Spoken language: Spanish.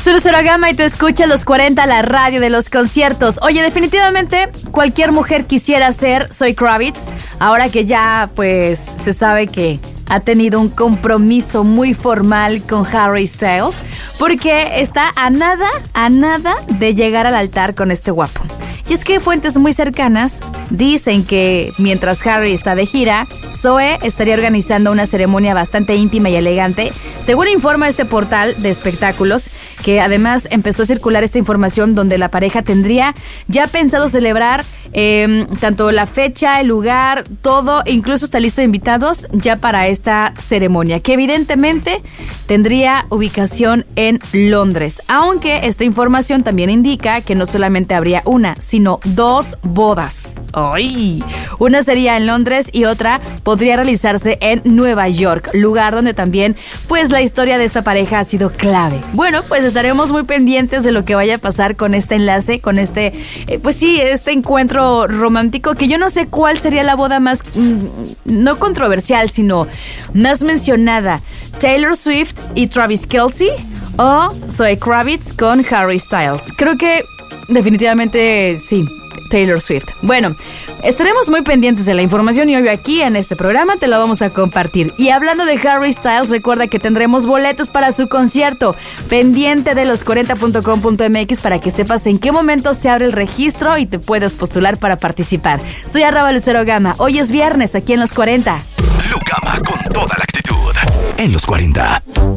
Soy Lucero Gama y tú escuchas Los 40, la radio de los conciertos. Oye, definitivamente cualquier mujer quisiera ser Zoe Kravitz, ahora que ya pues se sabe que ha tenido un compromiso muy formal con Harry Styles, porque está a nada de llegar al altar con este guapo. Y es que fuentes muy cercanas dicen que mientras Harry está de gira, Zoe estaría organizando una ceremonia bastante íntima y elegante, según informa este portal de espectáculos, que además empezó a circular esta información donde la pareja tendría ya pensado celebrar tanto la fecha, el lugar, todo, incluso esta lista de invitados ya para esta ceremonia, que evidentemente tendría ubicación en Londres, aunque esta información también indica que no solamente habría una, sino 2 bodas. ¡Ay! Una sería en Londres y otra podría realizarse en Nueva York, lugar donde también pues la historia de esta pareja ha sido clave. Bueno, pues estaremos muy pendientes de lo que vaya a pasar con este enlace, con este encuentro romántico, que yo no sé cuál sería la boda más, no controversial, sino más mencionada, Taylor Swift y Travis Kelce o Zoe Kravitz con Harry Styles. Creo que definitivamente sí, Taylor Swift. Bueno, estaremos muy pendientes de la información y hoy aquí en este programa te lo vamos a compartir. Y hablando de Harry Styles, recuerda que tendremos boletos para su concierto. Pendiente de los40.com.mx para que sepas en qué momento se abre el registro y te puedes postular para participar. Soy @Lucero Gama. Hoy es viernes aquí en Los 40. Lu Gama con toda la actitud en Los 40.